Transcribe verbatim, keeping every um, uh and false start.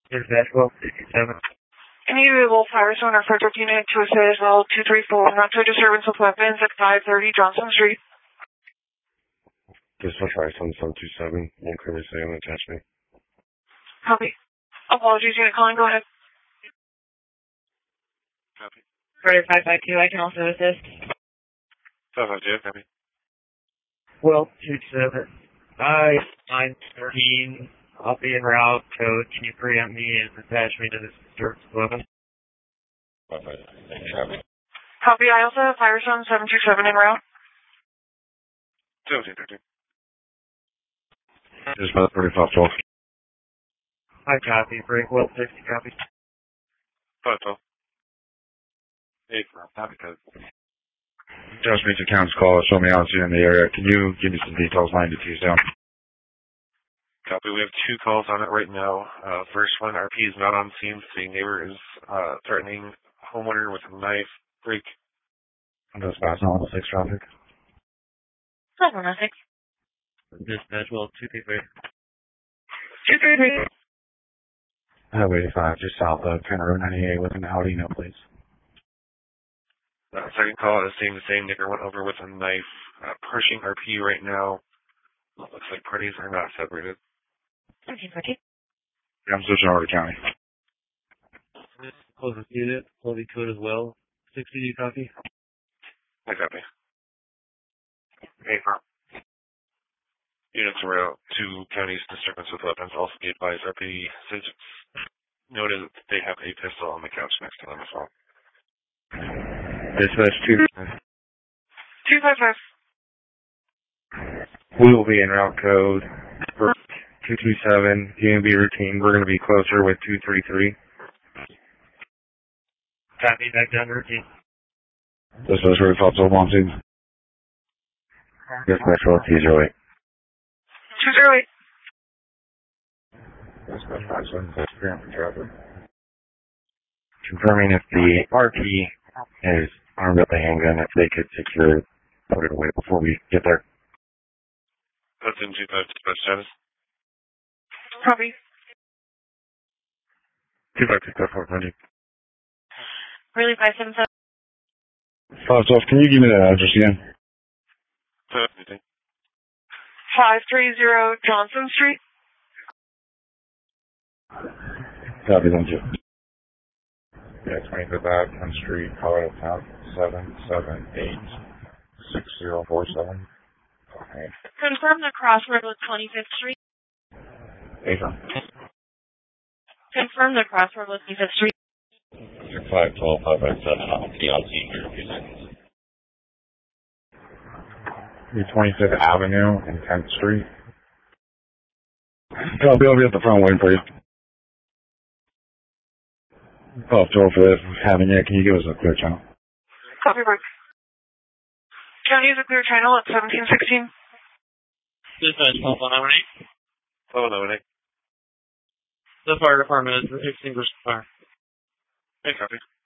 Dispatch twelve sixty-seven. Any available fire zone or fire truck unit to assist as well, two three four, not to a disturbance with weapons at five thirty Johnson Street. Dispatch fire zone seven two seven, one currently say on attachment. Copy. Apologies, unit calling, go ahead. Copy. Carter five five two, I can also assist. five five two, copy. twelve two seven. five nine thirteen. I'll be en route. Code, can you preempt me and attach me to this disturbance weapon? five five two, copy. Copy, I also have fire zone seven two seven en route. seventeen thirteen. Dispatch thirty-five twelve. I copy. Break well sixty, copy. five twelve. eight four, copy code. Just meets accounts call. Show me out in the area. Can you give me some details? nine to two down. Copy. We have two calls on it right now. Uh, first one, R P is not on scene. The neighbor is uh, threatening homeowner with a knife. Break. Dispatch one oh six traffic. seven oh six. Dispatch well two three three. two three three. Highway eighty-five, just south of County Road ninety-eight with an Audi, no please. Uh, second call is saying the same neighbor went over with a knife. Uh, pushing R P right now. Looks like parties are not separated. seventeen fourteen. Yeah, I'm switching over to county. Closest unit, quality code as well. sixty, you copy? I copy. eight four. Units are out to counties disturbance with weapons. Also be advised, R P says noted that they have a pistol on the couch next to them as well. Dispatch two. two five five. We will be in route code for two two seven, D M V routine. We're going to be closer with two three three. Copy, back down to routine. Dispatch thirty-five twelve, one two. Dispatch twelve two zero eight. two zero eight. Dispatch five seven six, for traffic. Confirming if the R P is armed with a handgun, if they could secure, put it away before we get there. That's in two five dispatch status. Copy. two five two four hundred. Really five seven seven. five twelve, can you give me that address again? Anything. five three zero Johnson Street. Copy, thank you. Yeah, twenty-fifth Ave, tenth Street, Colorado Town, seven seven eight six zero four seven. Okay. Confirm the crossword with twenty-fifth Street. Ava. Confirm the crossword with twenty-fifth Street. five twelve, five five seven, I'll be on scene here in a few seconds. twenty-fifth Avenue and tenth Street. I'll be over at the front waiting for you. Oh, twelve for this. Having it, can you give us a clear channel? Copy, break. County is a clear channel at seventeen sixteen. Dispatch twelve one oh eight. Oh, no, Nick. The fire department is extinguished the fire. Hey, copy.